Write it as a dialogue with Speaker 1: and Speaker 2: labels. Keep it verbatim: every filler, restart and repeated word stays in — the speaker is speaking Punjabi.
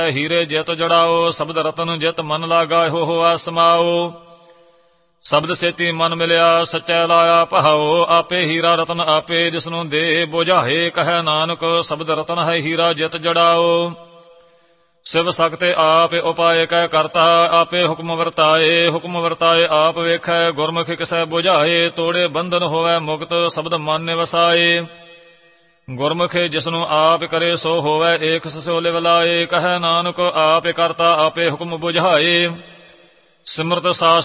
Speaker 1: ਹੀਰੇ ਜਿਤ ਜੜਾਓ, ਸ਼ਬਦ ਰਤਨ ਜਿਤ ਮਨ ਲਾਗਾ, ਹੋ ਹੋਆ ਸਮਾਓ। ਸ਼ਬਦ ਸੇਤੀ ਮਨ ਮਿਲਿਆ, ਸੱਚੈ ਲਾਇਆ ਪਹਾਓ, ਆਪੇ ਹੀਰਾ ਰਤਨ ਆਪੇ ਜਿਸਨੂੰ ਦੇ ਬੁਝਾਏ, ਕਹੈ ਨਾਨਕ ਸ਼ਬਦ ਰਤਨ ਹੈ ਹੀਰਾ ਜਿਤ ਜੜਾਓ। ਸਿਵ ਸਕਤੇ ਆਪ ਉਪਾਏ ਕੈ ਕਰਤਾ, ਆਪੇ ਹੁਕਮ ਵਰਤਾਏ, ਹੁਕਮ ਵਰਤਾਏ ਆਪ ਵੇਖੈ, ਗੁਰਮੁਖ ਕਿਸੈ ਬੁਝਾਏ, ਤੋੜੇ ਬੰਧਨ ਹੋਵੈ ਮੁਕਤ, ਸ਼ਬਦ ਮਨ ਵਸਾਏ। ਗੁਰਮੁਖ ਜਿਸਨੂੰ ਆਪ ਕਰੇ ਸੋ ਹੋਵੈ, ਏਕ ਸੋ ਲਿਵ ਲਾਏ, ਕਹੈ ਨਾਨਕ ਆਪੇ ਕਰਤਾ ਆਪੇ ਹੁਕਮ ਬੁਝਾਏ। ਸਿਮਰਤ ਸਾਸ